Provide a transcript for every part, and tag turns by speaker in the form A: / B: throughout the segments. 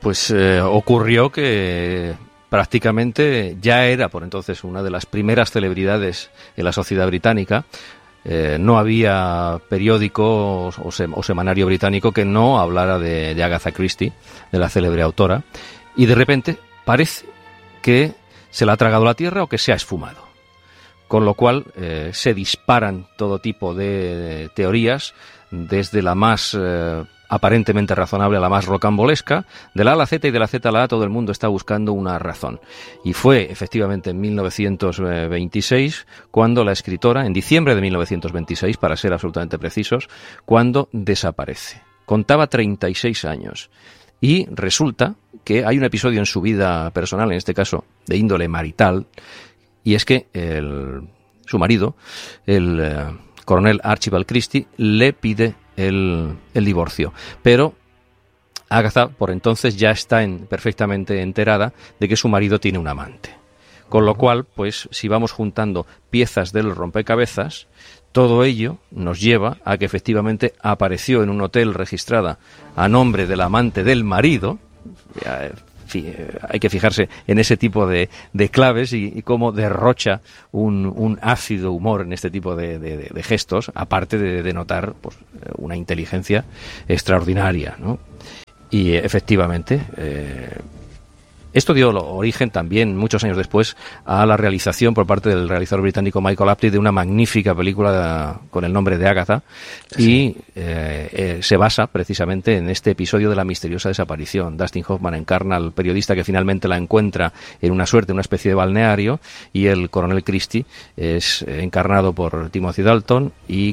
A: Pues ocurrió que prácticamente ya era por entonces una de las primeras celebridades en la sociedad británica. No había periódico o semanario británico que no hablara de Agatha Christie, de la célebre autora, y de repente parece que se la ha tragado la tierra o que se ha esfumado. Con lo cual se disparan todo tipo de teorías, desde la más aparentemente razonable a la más rocambolesca. De la A a la Z y de la Z a la A todo el mundo está buscando una razón. Y fue efectivamente en 1926 cuando la escritora, en diciembre de 1926 para ser absolutamente precisos, cuando desaparece. Contaba 36 años. Y resulta que hay un episodio en su vida personal, en este caso de índole marital, y es que su marido, el coronel Archibald Christie, le pide el divorcio. Pero Agatha por entonces ya está perfectamente enterada de que su marido tiene un amante. Con lo cual, pues si vamos juntando piezas del rompecabezas, todo ello nos lleva a que efectivamente apareció en un hotel registrada a nombre del amante del marido. Hay que fijarse en ese tipo de claves y cómo derrocha un ácido humor en este tipo de gestos, aparte de denotar pues, una inteligencia extraordinaria, ¿no? Y efectivamente, esto dio origen también, muchos años después, a la realización por parte del realizador británico Michael Apted de una magnífica película con el nombre de Agatha, sí. Y se basa precisamente en este episodio de la misteriosa desaparición. Dustin Hoffman encarna al periodista que finalmente la encuentra en una especie de balneario, y el coronel Christie es encarnado por Timothy Dalton, y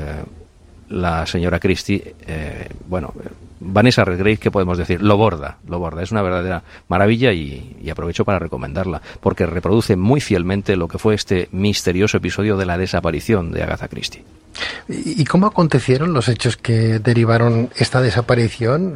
A: la señora Christie, Vanessa Redgrave, ¿qué podemos decir? Lo borda, es una verdadera maravilla y aprovecho para recomendarla, porque reproduce muy fielmente lo que fue este misterioso episodio de la desaparición de Agatha Christie.
B: ¿Y cómo acontecieron los hechos que derivaron esta desaparición?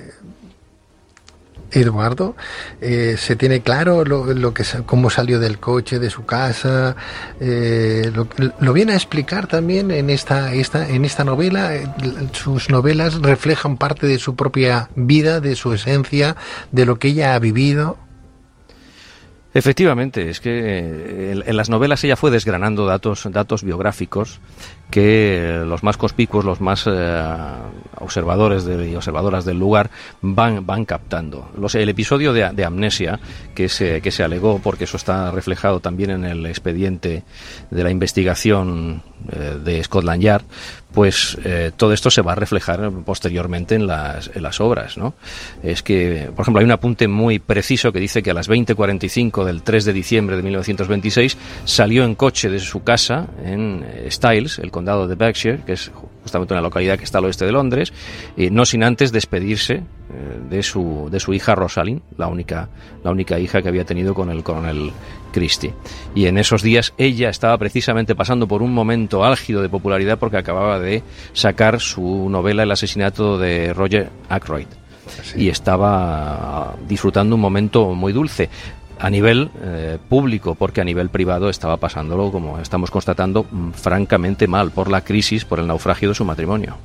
B: Eduardo, ¿se tiene claro cómo salió del coche, de su casa? Lo viene a explicar también en esta novela. Sus novelas reflejan parte de su propia vida, de su esencia, de lo que ella ha vivido.
A: Efectivamente, es que en las novelas ella fue desgranando datos biográficos que los más conspicuos, los más observadores y observadoras del lugar van captando. El episodio de amnesia que se alegó, porque eso está reflejado también en el expediente de la investigación de Scotland Yard, pues todo esto se va a reflejar posteriormente en las obras, ¿no? Es que, por ejemplo, hay un apunte muy preciso que dice que a las 20:45 del 3 de diciembre de 1926 salió en coche de su casa en Styles, el condado de Berkshire, que es justamente una localidad que está al oeste de Londres, no sin antes despedirse de su hija Rosalind, la única hija que había tenido con el coronel Christie. Y en esos días ella estaba precisamente pasando por un momento álgido de popularidad porque acababa de sacar su novela El asesinato de Roger Ackroyd. Sí. Y estaba disfrutando un momento muy dulce a nivel público, porque a nivel privado estaba pasándolo, como estamos constatando, francamente mal por la crisis, por el naufragio de su matrimonio.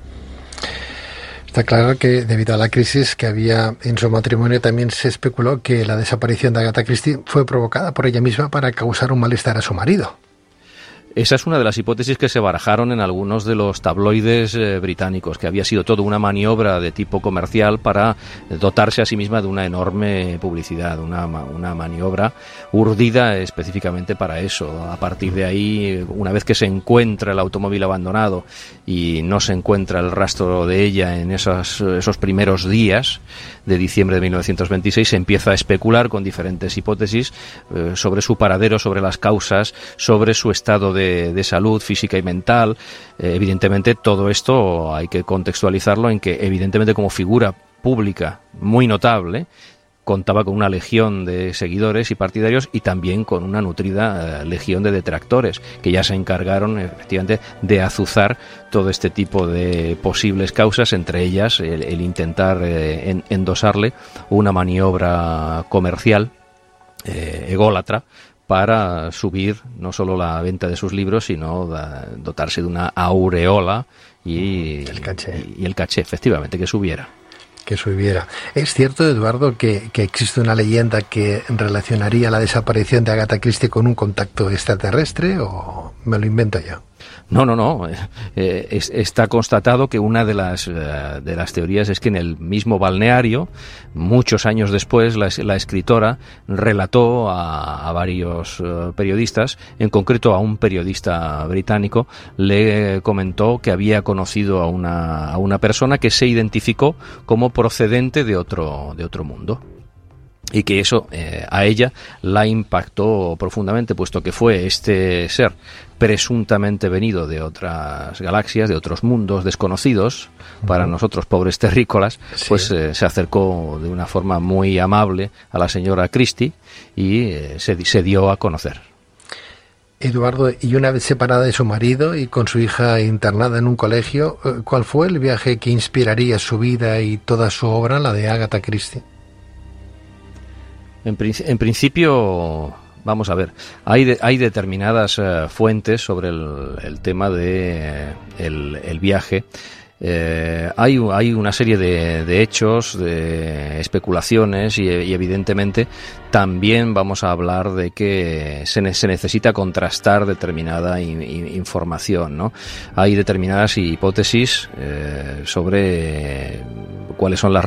B: Está claro que debido a la crisis que había en su matrimonio también se especuló que la desaparición de Agatha Christie fue provocada por ella misma para causar un malestar a su marido.
A: Esa es una de las hipótesis que se barajaron en algunos de los tabloides británicos, que había sido toda una maniobra de tipo comercial para dotarse a sí misma de una enorme publicidad, una maniobra urdida específicamente para eso. A partir de ahí, una vez que se encuentra el automóvil abandonado y no se encuentra el rastro de ella en esos primeros días de diciembre de 1926, se empieza a especular con diferentes hipótesis sobre su paradero, sobre las causas, sobre su estado de salud física y mental. Evidentemente todo esto hay que contextualizarlo en que evidentemente como figura pública muy notable contaba con una legión de seguidores y partidarios, y también con una nutrida legión de detractores que ya se encargaron efectivamente de azuzar todo este tipo de posibles causas, entre ellas el intentar endosarle una maniobra comercial ególatra para subir no solo la venta de sus libros, sino dotarse de una aureola y el caché, efectivamente, que subiera.
B: que eso hubiera. ¿Es cierto, Eduardo, que existe una leyenda que relacionaría la desaparición de Agatha Christie con un contacto extraterrestre, o me lo invento yo?
A: No. Está constatado que una de las teorías es que en el mismo balneario, muchos años después, la escritora relató a varios periodistas, en concreto a un periodista británico, le comentó que había conocido a una persona que se identificó como procedente de otro mundo. Y que eso a ella la impactó profundamente, puesto que fue este ser presuntamente venido de otras galaxias, de otros mundos desconocidos para nosotros, pobres terrícolas, sí. Pues se acercó de una forma muy amable a la señora Christie y se dio a conocer.
B: Eduardo, y una vez separada de su marido y con su hija internada en un colegio, ¿cuál fue el viaje que inspiraría su vida y toda su obra, la de Agatha Christie?
A: En principio, vamos a ver, hay determinadas fuentes sobre el tema de el viaje. Hay una serie de hechos, de especulaciones y evidentemente también vamos a hablar de que se necesita contrastar determinada información, ¿no? Hay determinadas hipótesis sobre cuáles son las